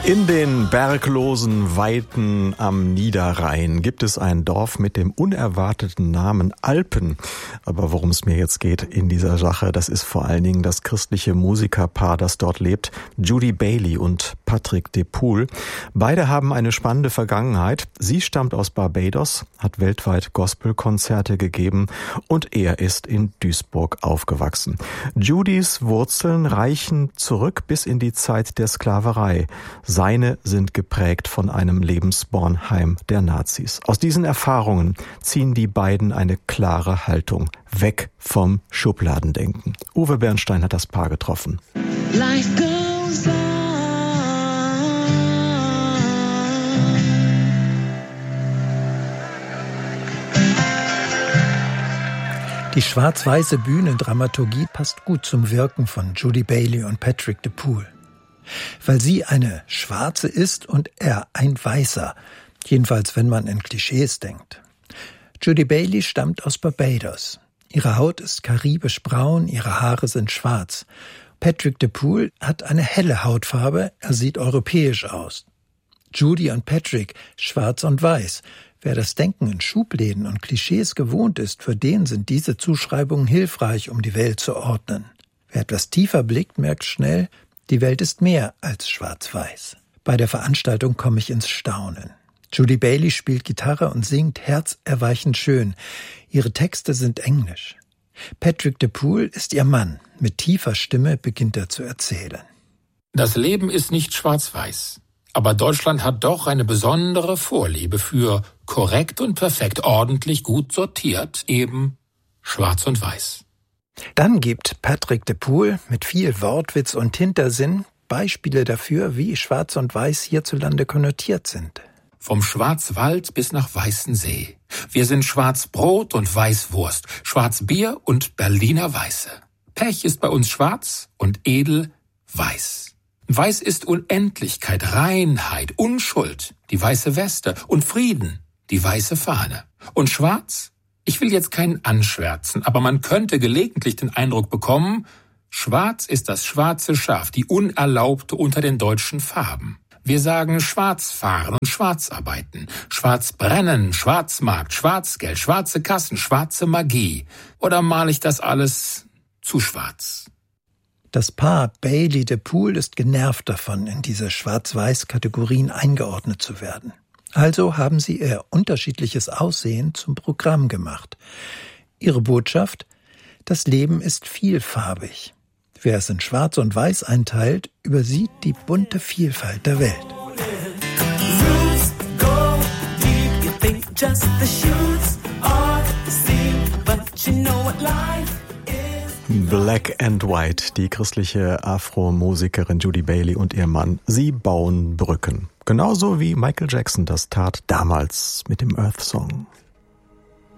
In den berglosen Weiten am Niederrhein gibt es ein Dorf mit dem unerwarteten Namen Alpen. Aber worum es mir jetzt geht in dieser Sache, das ist vor allen Dingen das christliche Musikerpaar, das dort lebt, Judy Bailey und Patrick DePool. Beide haben eine spannende Vergangenheit. Sie stammt aus Barbados, hat weltweit Gospelkonzerte gegeben und er ist in Duisburg aufgewachsen. Judys Wurzeln reichen zurück bis in die Zeit der Sklaverei. Seine sind geprägt von einem Lebensbornheim der Nazis. Aus diesen Erfahrungen ziehen die beiden eine klare Haltung. Weg vom Schubladendenken. Uwe Bernstein hat das Paar getroffen. Life goes on. Die schwarz-weiße Bühnendramaturgie passt gut zum Wirken von Judy Bailey und Patrick DePool. Weil sie eine Schwarze ist und er ein Weißer, jedenfalls wenn man in Klischees denkt. Judy Bailey stammt aus Barbados. Ihre Haut ist karibisch braun, ihre Haare sind schwarz. Patrick DePool hat eine helle Hautfarbe, er sieht europäisch aus. Judy und Patrick, schwarz und weiß. Wer das Denken in Schubläden und Klischees gewohnt ist, für den sind diese Zuschreibungen hilfreich, um die Welt zu ordnen. Wer etwas tiefer blickt, merkt schnell, die Welt ist mehr als schwarz-weiß. Bei der Veranstaltung komme ich ins Staunen. Judy Bailey spielt Gitarre und singt herzerweichend schön. Ihre Texte sind englisch. Patrick DePool ist ihr Mann. Mit tiefer Stimme beginnt er zu erzählen. Das Leben ist nicht schwarz-weiß. Aber Deutschland hat doch eine besondere Vorliebe für korrekt und perfekt, ordentlich, gut sortiert, eben schwarz und weiß. Dann gibt Patrick DePool mit viel Wortwitz und Hintersinn Beispiele dafür, wie Schwarz und Weiß hierzulande konnotiert sind. Vom Schwarzwald bis nach Weißensee. Wir sind Schwarzbrot und Weißwurst, Schwarzbier und Berliner Weiße. Pech ist bei uns schwarz und edel weiß. Weiß ist Unendlichkeit, Reinheit, Unschuld, die weiße Weste und Frieden, die weiße Fahne. Und schwarz? Ich will jetzt keinen anschwärzen, aber man könnte gelegentlich den Eindruck bekommen, schwarz ist das schwarze Schaf, die Unerlaubte unter den deutschen Farben. Wir sagen schwarz fahren und schwarz arbeiten, schwarz brennen, Schwarzmarkt, Schwarzgeld, schwarze Kassen, schwarze Magie. Oder male ich das alles zu schwarz? Das Paar Bailey DePool ist genervt davon, in diese Schwarz-Weiß-Kategorien eingeordnet zu werden. Also haben sie ihr unterschiedliches Aussehen zum Programm gemacht. Ihre Botschaft: Das Leben ist vielfarbig. Wer es in Schwarz und Weiß einteilt, übersieht die bunte Vielfalt der Welt. Black and White, die christliche Afro-Musikerin Judy Bailey und ihr Mann, sie bauen Brücken. Genauso wie Michael Jackson das tat damals mit dem Earth Song.